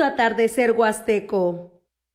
Lindo atardecer huasteco.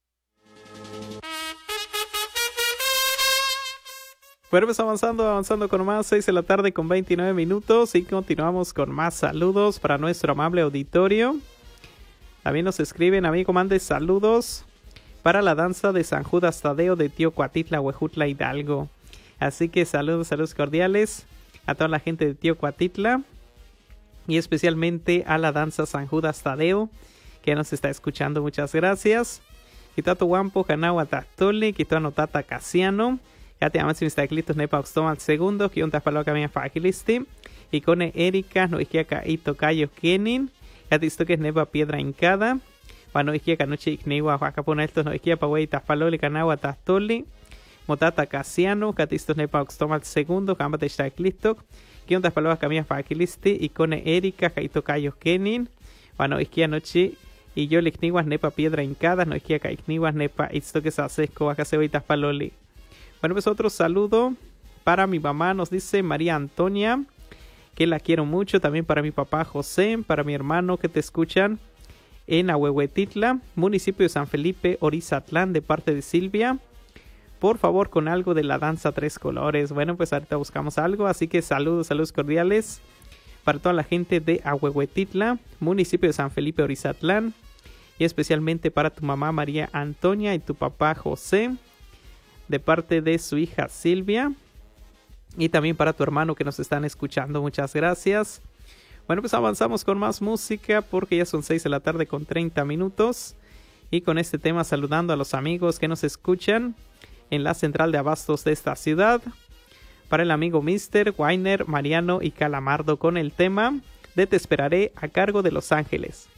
Bueno, pues avanzando con más, 6 de la tarde con 29 minutos y continuamos con más saludos para nuestro amable auditorio. También nos escriben, amigo, mande saludos para la danza de San Judas Tadeo de Teocuatitla, Huejutla, Hidalgo. Así que saludos cordiales a toda la gente de Teocuatitla y especialmente a la danza San Judas Tadeo que nos está escuchando. Muchas gracias. Quitato Guampo, Hanagua Tastole, Quito Anotata Casiano. Ya te amas mis taclitos nepa oxtoma segundo, que un tapalo camina fagilisti. Y con Erika, no isquiaca y tocayo kenin. Ya te que es nepa piedra hincada. Bueno, isquiaca noche ignewa, huacapona estos no isquiaca wey tapaloli canagua tastoli. Motata casiano, catistos nepa oxtoma segundo, camba de taclitos. Que un tapalo camina fagilisti. Y con Erika, y tocayo kenin. Bueno, isquiaca noche. Y yo le ignewas nepa piedra hincada, no isquiaca ignewas nepa esto que se hace con wey tapaloli. Bueno, pues otro saludo para mi mamá, nos dice María Antonia, que la quiero mucho. También para mi papá José, para mi hermano que te escuchan en Ahuehuetitla, municipio de San Felipe, Orizatlán, de parte de Silvia. Por favor, con algo de la danza Tres Colores. Bueno, pues ahorita buscamos algo, así que saludos cordiales para toda la gente de Ahuehuetitla, municipio de San Felipe, Orizatlán. Y especialmente para tu mamá María Antonia y tu papá José, de parte de su hija Silvia. Y también para tu hermano que nos están escuchando. Muchas gracias. Bueno, pues avanzamos con más música porque ya son 6 de la tarde con 30 minutos. Y con este tema saludando a los amigos que nos escuchan en la central de abastos de esta ciudad. Para el amigo Mr. Weiner, Mariano y Calamardo con el tema de Te Esperaré a cargo de Los Ángeles.